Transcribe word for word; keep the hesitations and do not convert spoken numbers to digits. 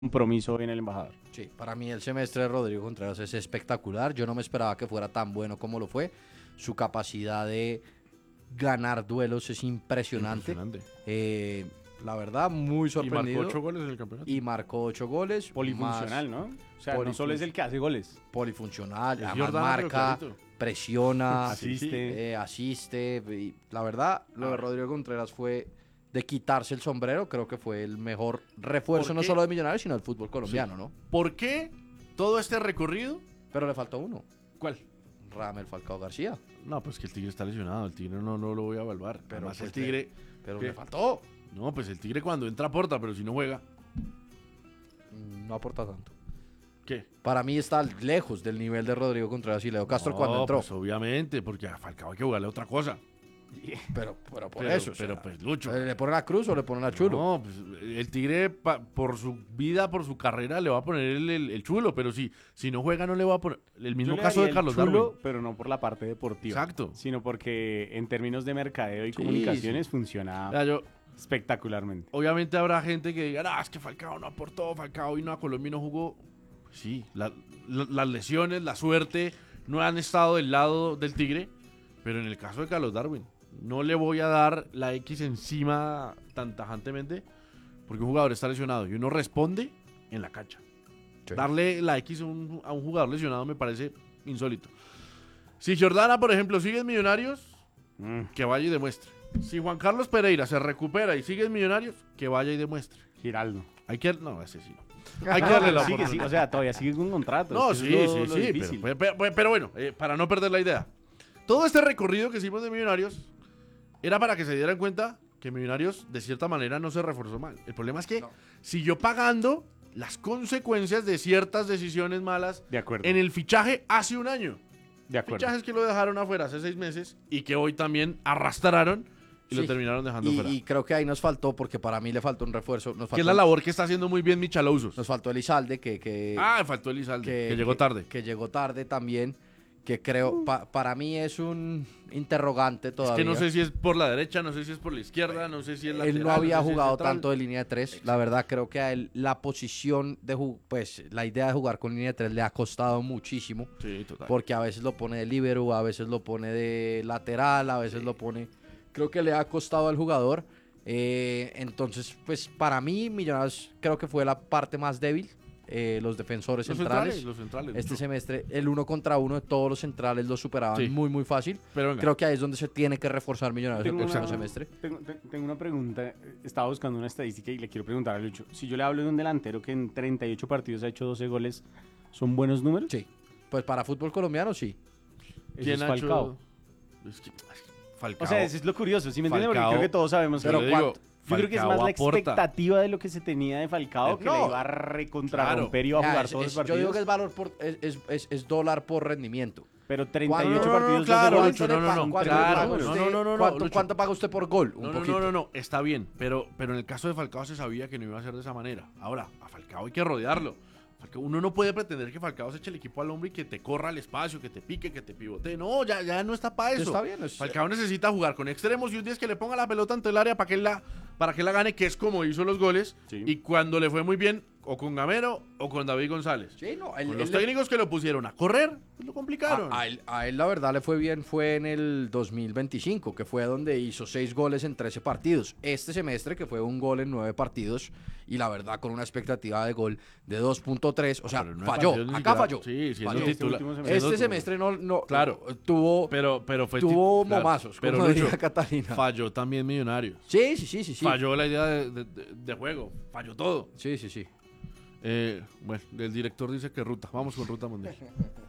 compromiso en el embajador. Sí, para mí el semestre de Rodrigo Contreras es espectacular. Yo no me esperaba que fuera tan bueno como lo fue. Su capacidad de ganar duelos es impresionante. Impresionante. Eh, la verdad, muy Y sorprendido. marcó ocho goles en el campeonato. Y marcó ocho goles. Polifuncional, más ¿no? O sea, no solo es el que hace goles. Polifuncional, Es además Jordana, pero marca, clarito. presiona, Asiste. eh, asiste. Y la verdad, lo de Rodrigo Contreras fue de quitarse el sombrero. Creo que fue el mejor refuerzo, ¿Por no qué? solo de Millonarios, sino del fútbol colombiano, ¿no? ¿Por qué todo este recorrido? Pero le faltó uno, ¿Cuál? Ramel Falcao García. No, pues que el Tigre está lesionado. El Tigre no, no lo voy a evaluar. Pero Además, pues el Tigre. Pero ¿Qué? le faltó. No, pues el Tigre cuando entra aporta, pero si no juega. No aporta tanto. ¿Qué? Para mí está lejos del nivel de Rodrigo Contreras y Leo Castro No, cuando entró. Pues obviamente, porque a Falcao hay que jugarle otra cosa. Pero, pero por Pero- eso. o pero, sea, pues, Lucho. ¿le ponen a Cruz o le ponen a Chulo? No, pues el Tigre pa- por su vida, por su carrera, le va a poner el, el- el chulo, pero si, si no juega no le va a poner. El mismo Yo le caso daría de el Carlos chulo, Darwin. pero no por la parte deportiva. Exacto. Sino porque en términos de mercadeo y Sí, comunicaciones sí. funciona O sea, yo- espectacularmente. obviamente habrá gente que diga, ah, es que Falcao no aportó, Falcao vino a Colombia y no jugó. Sí, la- la- las lesiones, la suerte no han estado del lado del Tigre, pero en el caso de Carlos Darwin, no le voy a dar la X encima tan tajantemente porque un jugador está lesionado y uno responde en la cancha. Sí. Darle la X a un, a un jugador lesionado me parece insólito. Si Jordana, por ejemplo, sigue en Millonarios, Mm, que vaya y demuestre. Si Juan Carlos Pereira se recupera y sigue en Millonarios, que vaya y demuestre. Giraldo. Hay que... No, ese sí no. Hay que darle la Sigue, oportunidad. sigue, o sea, todavía sigue con contrato. No, es que sí, eso es lo- sí, lo sí, difícil. pero, pero- pero- pero bueno, eh, para no perder la idea. Todo este recorrido que hicimos de Millonarios era para que se dieran cuenta que Millonarios de cierta manera no se reforzó mal. El problema es que No. siguió pagando las consecuencias de ciertas decisiones malas De acuerdo. en el fichaje hace un año. De acuerdo. Fichajes que lo dejaron afuera hace seis meses y que hoy también arrastraron y lo Sí. terminaron dejando Y, fuera. y creo que ahí nos faltó, porque para mí le faltó un refuerzo. Nos Que es faltó, la labor que está haciendo muy bien Michalousos. nos faltó Elizalde, que, que, Ah, faltó Elizalde, que, llegó tarde. Que, llegó tarde también. Que creo, pa- para mí es un interrogante todavía. Es que no sé si es por la derecha, no sé si es por la izquierda, no sé si es lateral. Él no había sé si es jugado central. tanto de línea de tres. La verdad, creo que a él la posición de ju- pues la idea de jugar con línea de tres le ha costado muchísimo. Sí, total. Porque a veces lo pone de líbero, a veces lo pone de lateral, a veces lo pone. Creo que le ha costado al jugador. Eh, entonces, pues para mí, Millonarios creo que fue la parte más débil. Eh, los defensores Los centrales. centrales, los centrales. Este mucho. semestre, el uno contra uno de todos los centrales lo superaban Sí. muy, muy fácil. Pero venga. Creo que ahí es donde se tiene que reforzar Millonarios el Tengo próximo una, semestre. tengo, te- tengo una pregunta. Estaba buscando una estadística y le quiero preguntar a Lucho. Si yo le hablo de un delantero que en treinta y ocho partidos ha hecho doce goles, ¿son buenos números? Sí. Pues para fútbol colombiano, sí. Eso ¿Quién es ha Falcao. hecho? Es que, ay, Falcao. O sea, eso es lo curioso, ¿sí me entiende? Porque Falcao- creo que todos sabemos que Pero lo- digo, ¿cuánto? Yo creo que es Falcao más la aporta. expectativa de lo que se tenía de Falcao que No. le iba a recontrarromper y iba a Ya, jugar es- todos es- los yo digo partidos. que es valor por es, es- es- es dólar por rendimiento. Pero treinta y ocho ¿Cuánto- no, no, no, partidos, claro, doce Lucho, goles, no, no, no, ¿cuánto claro, le paga paga no, usted? no, no, no, ¿Cuánto, Lucho. cuánto paga usted por gol? Un No, no, poquito. no, no, no, está bien, pero, pero en el caso de Falcao se sabía que no iba a ser de esa manera. Ahora, a Falcao hay que rodearlo. Falcao- uno no puede pretender que Falcao se eche el equipo al hombro y que te corra al espacio, que te pique, que te pivotee. No, ya, ya no está para eso. Está bien, es- Falcao necesita jugar con extremos y un día es que le ponga la pelota ante el área para que él la, para que la gane, que es como hizo los goles. Sí. Y cuando le fue muy bien, o con Gamero o con David González. Sí, no, él- Con él los le- técnicos que lo pusieron a correr, pues lo complicaron. A, a él, a él, la verdad le fue bien fue en el dos mil veinticinco, que fue donde hizo seis goles en trece partidos. Este semestre que fue un gol en nueve partidos y la verdad con una expectativa de gol de dos punto tres, o sea, Pero no falló, partidos ni acá siquiera- falló. Sí, siendo falló. titular. Este último semestre. Este siendo- semestre no, no Claro. tuvo Pero, pero fue tuvo ti- claro, momazos, pero como Lucho, diría Catalina. falló también Millonarios. Sí, sí, sí, sí, sí. Falló la idea de, de- de- de juego, falló todo. Sí, sí, sí. Eh, bueno, el director dice que ruta, vamos con ruta mundial.